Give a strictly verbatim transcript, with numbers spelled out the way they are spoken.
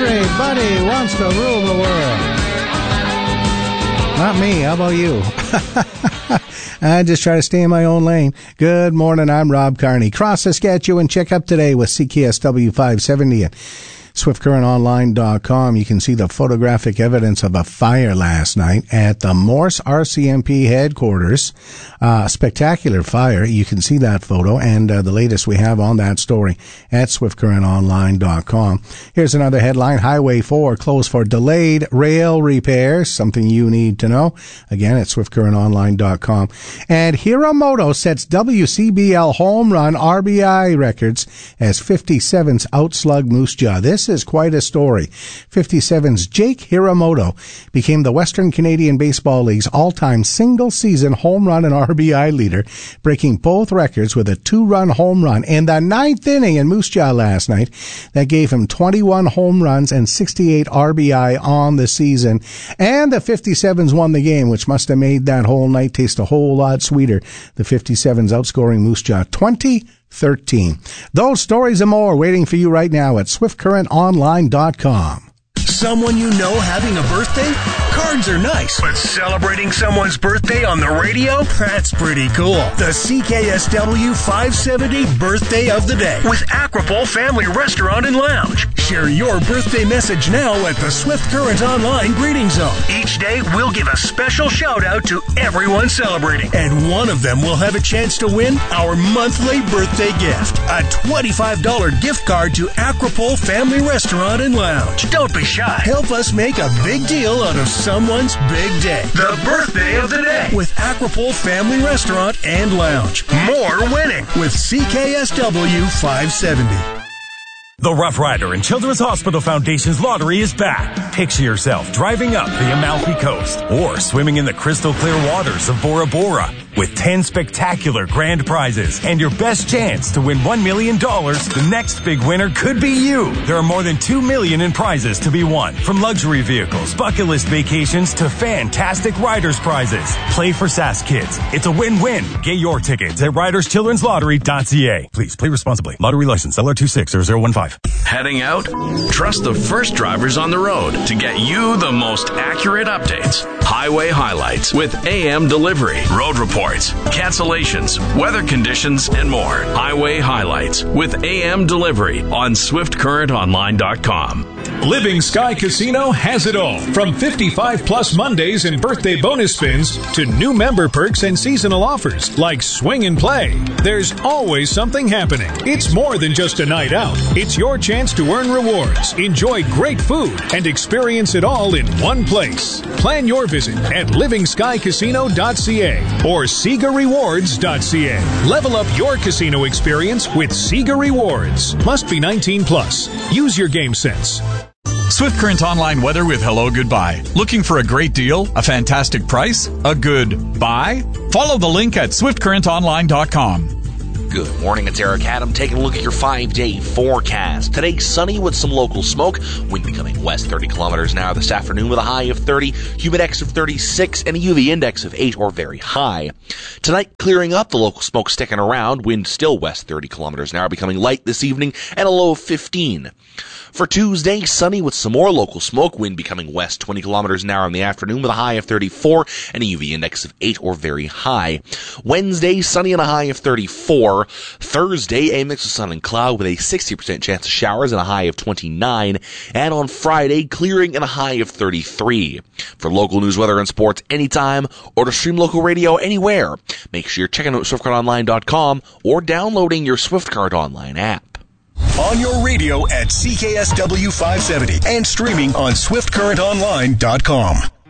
Everybody wants to rule the world. Not me. How about you? I just try to stay in my own lane. Good morning. I'm Rob Carney. Cross Saskatchewan. Check up today with C K S W five seventy at swift current online dot com. You can see the photographic evidence of a fire last night at the Morse R C M P headquarters. Uh, spectacular fire. You can see that photo and uh, the latest we have on that story at swift current online dot com. Here's another headline. Highway four closed for delayed rail repairs. Something you need to know. Again, at swift current online dot com. And Hiromoto sets W C B L home run R B I records as fifty-sevens outslug Moose Jaw. This This is quite a story. fifty-seven's Jake Hiromoto became the Western Canadian Baseball League's all-time single-season home run and R B I leader, breaking both records with a two-run home run in the ninth inning in Moose Jaw last night. That gave him twenty-one home runs and sixty-eight R B I on the season. And the fifty-sevens won the game, which must have made that whole night taste a whole lot sweeter. The fifty-sevens outscoring Moose Jaw twenty thirteen. Those stories and more waiting for you right now at swift current online dot com. Someone you know having a birthday? Cards are nice, but celebrating someone's birthday on the radio? That's pretty cool. The C K S W five seventy Birthday of the Day with Aquapole Family Restaurant and Lounge. Share your birthday message now at the Swift Current Online Greeting Zone. Each day, we'll give a special shout-out to everyone celebrating, and one of them will have a chance to win our monthly birthday gift, a twenty-five dollars gift card to Aquapole Family Restaurant and Lounge. Don't be shy. Help us make a big deal out of someone's big day. The Birthday of the Day with Aquapole Family Restaurant and Lounge. More winning with C K S W five seventy. The Rough Rider and Children's Hospital Foundation's lottery is back. Picture yourself driving up the Amalfi Coast or swimming in the crystal clear waters of Bora Bora with ten spectacular grand prizes and your best chance to win one million dollars. The next big winner could be you. There are more than two million dollars in prizes to be won, from luxury vehicles, bucket list vacations to fantastic riders prizes. Play for Sask Kids. It's a win-win. Get your tickets at riders children's lottery dot c a. Please play responsibly. Lottery license L R two six zero zero one five. Heading out? Trust the first drivers on the road to get you the most accurate updates. Highway highlights with A M delivery, road reports, cancellations, weather conditions, and more. Highway highlights with A M delivery on swift current online dot com. Living Sky Casino has it all, from fifty-five plus Mondays and birthday bonus spins to new member perks and seasonal offers like swing and play. There's always something happening. It's more than just a night out. It's your chance to earn rewards, enjoy great food, and experience it all in one place. Plan your visit at living sky casino dot c a or sega rewards dot c a. Level up your casino experience with Sega Rewards. Must be nineteen plus. Use your game sense. Swift Current Online weather with hello goodbye. Looking for a great deal? A fantastic price? A good buy? Follow the link at swift current online dot com. Good morning, it's Eric Adam taking a look at your five-day forecast. Today, sunny with some local smoke. Wind becoming west thirty kilometers an hour this afternoon with a high of thirty, humidex of thirty-six, and a U V index of eight or very high. Tonight, clearing up, the local smoke sticking around. Wind still west thirty kilometers an hour, becoming light this evening, and a low of fifteen. For Tuesday, sunny with some more local smoke. Wind becoming west twenty kilometers an hour in the afternoon with a high of thirty-four and a U V index of eight or very high. Wednesday, sunny and a high of thirty-four. Thursday, a mix of sun and cloud with a sixty percent chance of showers and a high of twenty-nine. And on Friday, clearing and a high of thirty-three. For local news, weather, and sports anytime, or to stream local radio anywhere, make sure you're checking out swift current online dot com or downloading your Swift Current Online app. On your radio at C K S W five seventy and streaming on swift current online dot com.